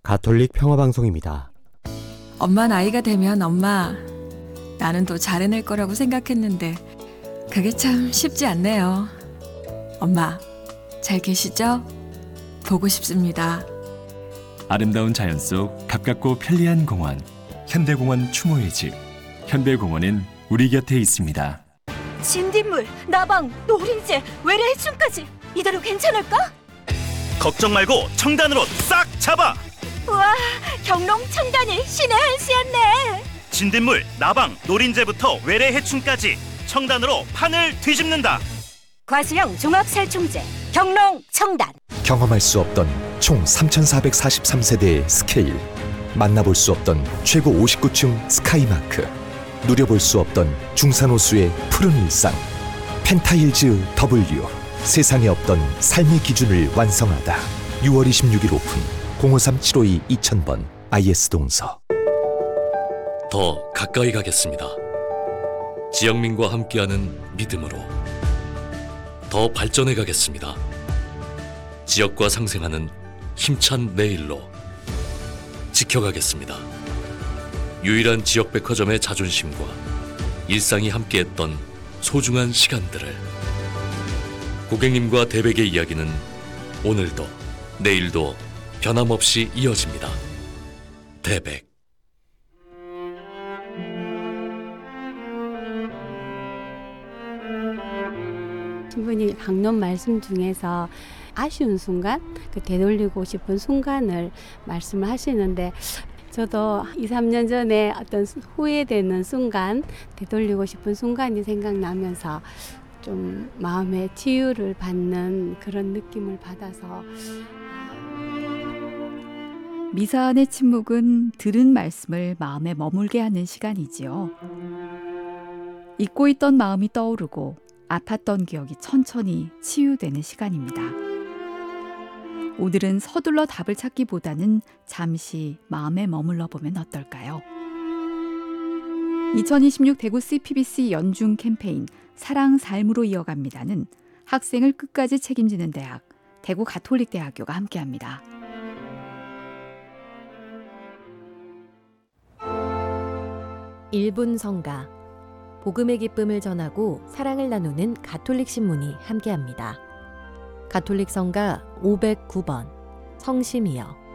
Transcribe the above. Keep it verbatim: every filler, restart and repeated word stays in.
가톨릭 평화방송입니다. 엄마 나이가 되면 엄마, 나는 또 잘해낼 거라고 생각했는데 그게 참 쉽지 않네요. 엄마, 잘 계시죠? 보고 싶습니다. 아름다운 자연 속 가깝고 편리한 공원, 현대공원 추모의 집. 현대공원은 우리 곁에 있습니다. 진딧물, 나방, 노린재, 외래해충까지 이대로 괜찮을까? 걱정 말고 청단으로 싹 잡아! 우와, 경농 청단이 신의 한 수였네. 진딧물, 나방, 노린재부터 외래해충까지 청단으로 판을 뒤집는다. 과수형 종합살충제 경농 청단. 경험할 수 없던 총 삼천사백사십삼 세대의 스케일, 만나볼 수 없던 최고 오십구 층 스카이마크, 누려볼 수 없던 중산호수의 푸른 일상. 펜타힐즈 W, 세상에 없던 삶의 기준을 완성하다. 유월 이십육일 오픈. 공오삼 칠오이 이천 번 아이에스 동서. 더 가까이 가겠습니다. 지영민과 함께하는 믿음으로. 더 발전해 가겠습니다. 지역과 상생하는 힘찬 내일로. 지켜가겠습니다. 유일한 지역 백화점의 자존심과 일상이 함께했던 소중한 시간들을. 고객님과 대백의 이야기는 오늘도 내일도 변함없이 이어집니다. 대백. 신부님 강론 말씀 중에서 아쉬운 순간, 그 되돌리고 싶은 순간을 말씀을 하시는데, 저도 이, 삼 년 전에 어떤 후회되는 순간, 되돌리고 싶은 순간이 생각나면서 좀 마음의 치유를 받는 그런 느낌을 받아서. 미사 안의 침묵은 들은 말씀을 마음에 머물게 하는 시간이지요. 잊고 있던 마음이 떠오르고 아팠던 기억이 천천히 치유되는 시간입니다. 오늘은 서둘러 답을 찾기보다는 잠시 마음에 머물러 보면 어떨까요? 이천이십육 대구 씨피비씨 연중 캠페인 사랑 삶으로 이어갑니다는 학생을 끝까지 책임지는 대학, 대구 가톨릭대학교가 함께합니다. 일 분 성가, 복음의 기쁨을 전하고 사랑을 나누는 가톨릭 신문이 함께합니다. 가톨릭 성가 오백구 번, 성심이여.